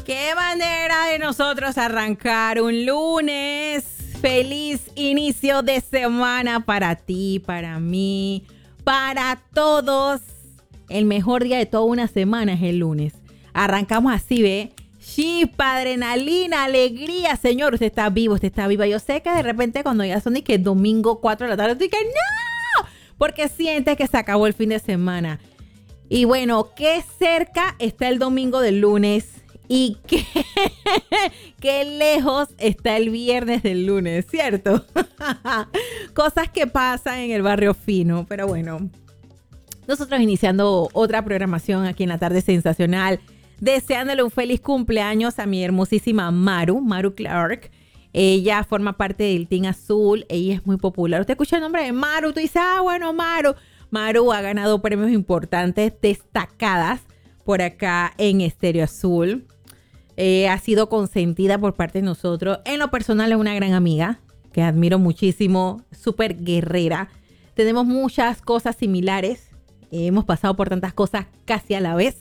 Qué manera de nosotros arrancar un lunes. Feliz inicio de semana para ti, para mí, para todos. El mejor día de toda una semana es el lunes. Arrancamos así, ¿ve? Chispa, adrenalina, alegría. Señor, usted está vivo, usted está viva. Yo sé que de repente cuando ya son y que domingo 4 de la tarde, usted dice ¡no! Porque siente que se acabó el fin de semana. Y bueno, qué cerca está el domingo del lunes y qué lejos está el viernes del lunes, ¿cierto? Cosas que pasan en el barrio fino, pero bueno. Nosotros iniciando otra programación aquí en la tarde sensacional, deseándole un feliz cumpleaños a mi hermosísima Maru Clark. Ella forma parte del Team Azul, ella es muy popular. Usted escucha el nombre de Maru, tú dices, bueno, Maru. Maru ha ganado premios importantes, destacadas por acá en Estéreo Azul. Ha sido consentida por parte de nosotros. En lo personal es una gran amiga que admiro muchísimo, súper guerrera. Tenemos muchas cosas similares. Hemos pasado por tantas cosas casi a la vez.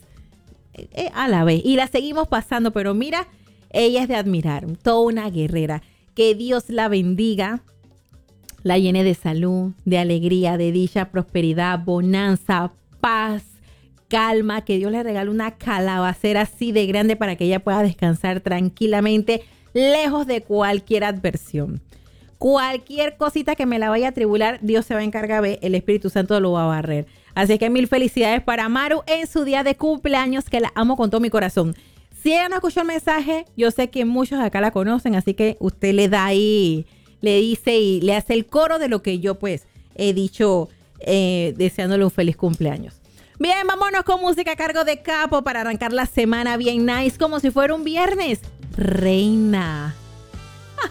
Y la seguimos pasando, pero mira, ella es de admirar. Toda una guerrera. Que Dios la bendiga. La llene de salud, de alegría, de dicha, prosperidad, bonanza, paz, calma. Que Dios le regale una calabacera así de grande para que ella pueda descansar tranquilamente, lejos de cualquier adversión. Cualquier cosita que me la vaya a atribular, Dios se va a encargar, el Espíritu Santo lo va a barrer. Así que mil felicidades para Maru en su día de cumpleaños, que la amo con todo mi corazón. Si ella no escuchó el mensaje, yo sé que muchos acá la conocen, así que usted le da ahí, le dice y le hace el coro de lo que yo pues he dicho, deseándole un feliz cumpleaños. Bien, vámonos con música a cargo de Capo para arrancar la semana bien nice, como si fuera un viernes. Reina.